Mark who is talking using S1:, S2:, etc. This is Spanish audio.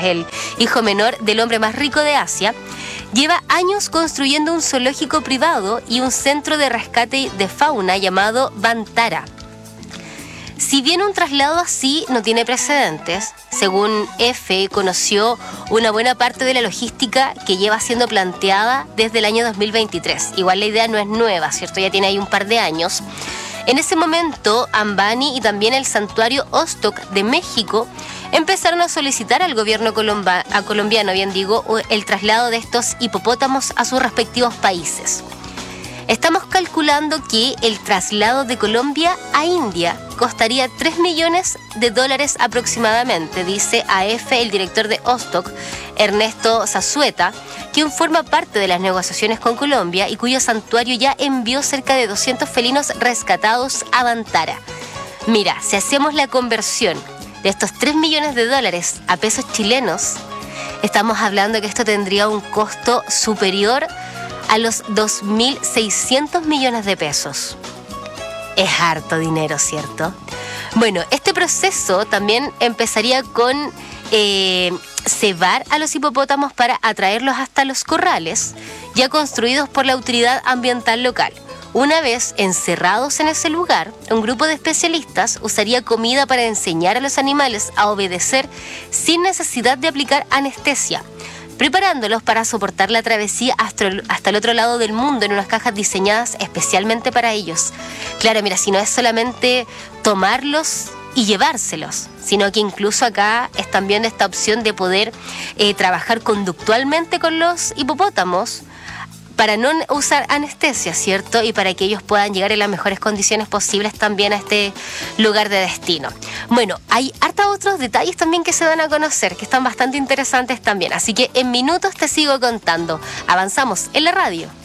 S1: el hijo menor del hombre más rico de Asia, lleva años construyendo un zoológico privado y un centro de rescate de fauna llamado Vantara. Si bien un traslado así no tiene precedentes, según EFE conoció una buena parte de la logística que lleva siendo planteada desde el año 2023. Igual la idea no es nueva, ¿cierto? Ya tiene ahí un par de años. En ese momento, Ambani y también el santuario Ostok de México empezaron a solicitar al gobierno colombiano, el traslado de estos hipopótamos a sus respectivos países. Estamos calculando que el traslado de Colombia a India costaría $3 millones aproximadamente, dice a EFE el director de Ostok, Ernesto Zazueta, quien forma parte de las negociaciones con Colombia y cuyo santuario ya envió cerca de 200 felinos rescatados a Vantara. Mira, si hacemos la conversión de estos $3 millones a pesos chilenos, estamos hablando que esto tendría un costo superior a los 2.600 millones de pesos. Es harto dinero, ¿cierto? Bueno, este proceso también empezaría con cebar a los hipopótamos para atraerlos hasta los corrales ya construidos por la autoridad ambiental local. Una vez encerrados en ese lugar, un grupo de especialistas usaría comida para enseñar a los animales a obedecer sin necesidad de aplicar anestesia, preparándolos para soportar la travesía hasta el otro lado del mundo en unas cajas diseñadas especialmente para ellos. Claro, mira, si no es solamente tomarlos y llevárselos, sino que incluso acá es también esta opción de poder trabajar conductualmente con los hipopótamos para no usar anestesia, ¿cierto? Y para que ellos puedan llegar en las mejores condiciones posibles también a este lugar de destino. Bueno, hay harta otros detalles también que se dan a conocer, que están bastante interesantes también. Así que en minutos te sigo contando. Avanzamos en la radio.